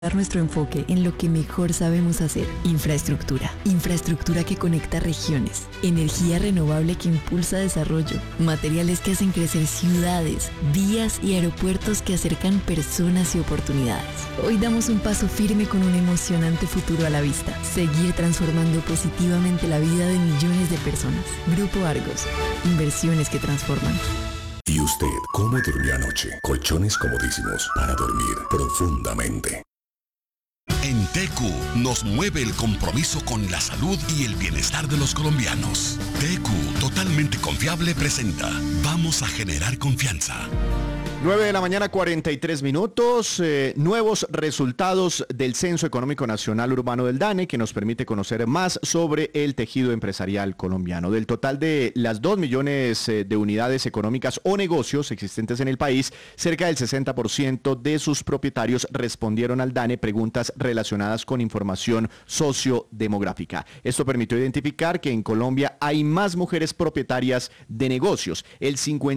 Nuestro enfoque en lo que mejor sabemos hacer. Infraestructura. Infraestructura que conecta regiones. Energía renovable que impulsa desarrollo. Materiales que hacen crecer ciudades, vías y aeropuertos que acercan personas y oportunidades. Hoy damos un paso firme con un emocionante futuro a la vista. Seguir transformando positivamente la vida de millones de personas. Grupo Argos. Inversiones que transforman. ¿Y usted cómo durmió anoche? Colchones comodísimos para dormir profundamente. En TQ nos mueve el compromiso con la salud y el bienestar de los colombianos. TQ, totalmente confiable, presenta Vamos a generar confianza. 9:43 a.m. Nuevos resultados del Censo Económico Nacional Urbano del DANE, que nos permite conocer más sobre el tejido empresarial colombiano. Del total de las 2 millones de unidades económicas o negocios existentes en el país, cerca del 60% de sus propietarios respondieron al DANE preguntas relacionadas con información sociodemográfica. Esto permitió identificar que en Colombia hay más mujeres propietarias de negocios. El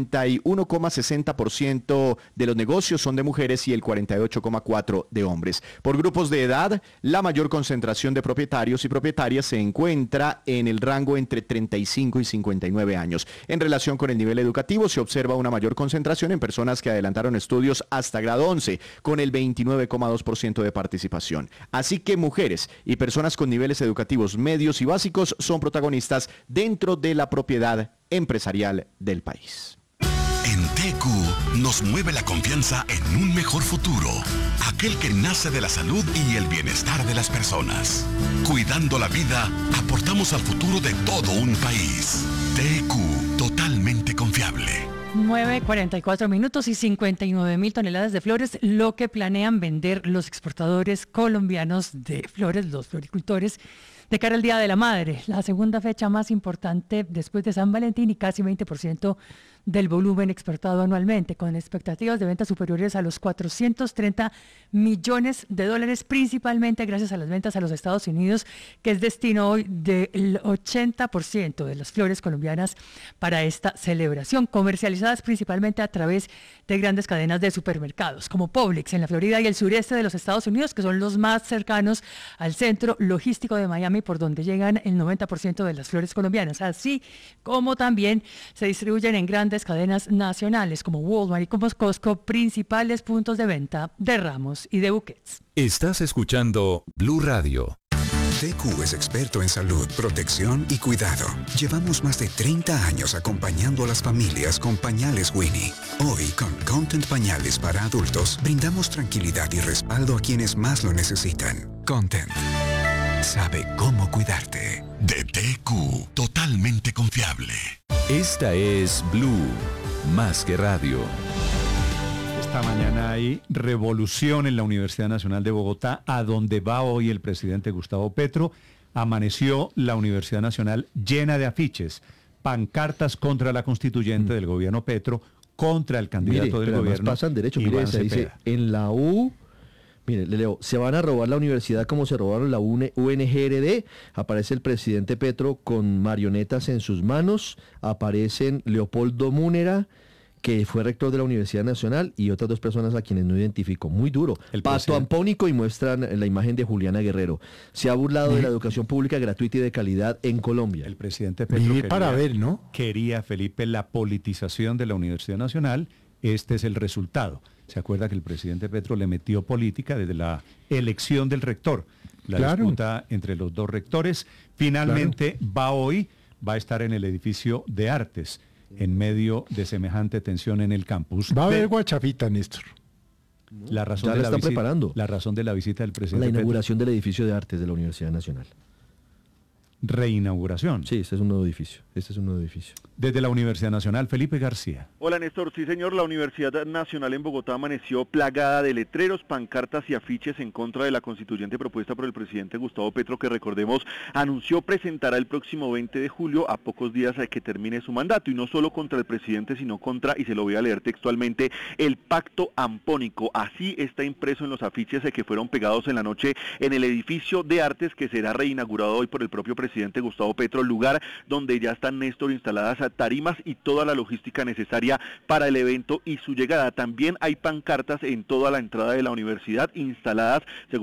51,60% de los negocios son de mujeres y el 48,4% de hombres. Por grupos de edad, la mayor concentración de propietarios y propietarias se encuentra en el rango entre 35 y 59 años. En relación con el nivel educativo, se observa una mayor concentración en personas que adelantaron estudios hasta grado 11, con el 29,2% de participación. Así que mujeres y personas con niveles educativos medios y básicos son protagonistas dentro de la propiedad empresarial del país. En TQ nos mueve la confianza en un mejor futuro, aquel que nace de la salud y el bienestar de las personas. Cuidando la vida, aportamos al futuro de todo un país. TQ, totalmente confiable. 9:44 y 59.000 toneladas de flores, lo que planean vender los exportadores colombianos de flores, los floricultores, de cara al Día de la Madre, la segunda fecha más importante después de San Valentín y casi 20% del volumen exportado anualmente, con expectativas de ventas superiores a los 430 millones de dólares, principalmente gracias a las ventas a los Estados Unidos, que es destino hoy del 80% de las flores colombianas para esta celebración, comercializadas principalmente a través de grandes cadenas de supermercados, como Publix en la Florida y el sureste de los Estados Unidos, que son los más cercanos al centro logístico de Miami, por donde llegan el 90% de las flores colombianas, así como también se distribuyen en grandes cadenas nacionales como Walmart y como Costco, principales puntos de venta de ramos y de buquets. Estás escuchando Blue Radio. TQ es experto en salud, protección y cuidado. Llevamos más de 30 años acompañando a las familias con pañales Winnie. Hoy, con Content Pañales para adultos, brindamos tranquilidad y respaldo a quienes más lo necesitan. Content sabe cómo cuidarte. De TQ, totalmente confiable. Esta es Blue, más que radio. Esta mañana hay revolución en la Universidad Nacional de Bogotá, a donde va hoy el presidente Gustavo Petro. Amaneció la Universidad Nacional llena de afiches, pancartas contra la constituyente del gobierno Petro, contra el candidato del gobierno. Pasan derecho, mire, se dice, en la U... Mire, le leo, se van a robar la universidad como se robaron la UNGRD. Aparece el presidente Petro con marionetas en sus manos. Aparecen Leopoldo Múnera, que fue rector de la Universidad Nacional, y otras dos personas a quienes no identifico. Muy duro. Pato ampónico, y muestran la imagen de Juliana Guerrero. Se ha burlado de la educación pública gratuita y de calidad en Colombia. El presidente Petro quería, Felipe, la politización de la Universidad Nacional. Este es el resultado. Se acuerda que el presidente Petro le metió política desde la elección del rector, la disputa entre los dos rectores. Finalmente va a estar en el edificio de Artes, en medio de semejante tensión en el campus. Va a haber guachafita, Néstor. La razón ya de la están preparando. La razón de la visita del presidente La inauguración Petro. del edificio de Artes de la Universidad Nacional. Reinauguración. Sí, este es un nuevo edificio. Desde la Universidad Nacional, Felipe García. Hola Néstor, sí señor, la Universidad Nacional en Bogotá amaneció plagada de letreros, pancartas y afiches en contra de la constituyente propuesta por el presidente Gustavo Petro, que recordemos anunció presentará el próximo 20 de julio, a pocos días de que termine su mandato, y no solo contra el presidente, sino contra, y se lo voy a leer textualmente, el pacto ampónico. Así está impreso en los afiches que fueron pegados en la noche en el edificio de Artes, que será reinaugurado hoy por el propio presidente presidente Gustavo Petro, lugar donde ya están, Néstor, instaladas tarimas y toda la logística necesaria para el evento y su llegada. También hay pancartas en toda la entrada de la universidad instaladas, según